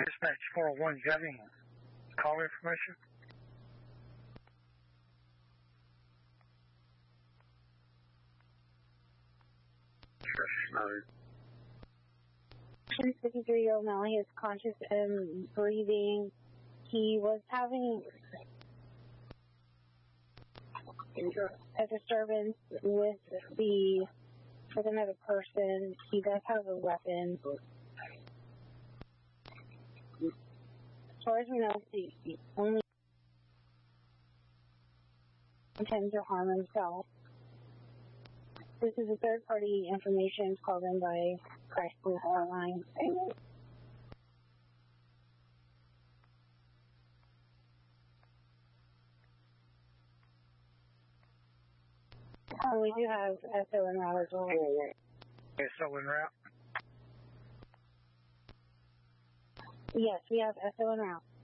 Dispatch 401, do you have any call information? No. 53-year-old male, he is conscious and breathing. He was having a disturbance with another person. He does have a weapon. As far as we know, he only intends to harm himself. This is a third-party information called in by Chrysler Airlines. We do have SO en route as well. SO en route? Yes, we have SO en route.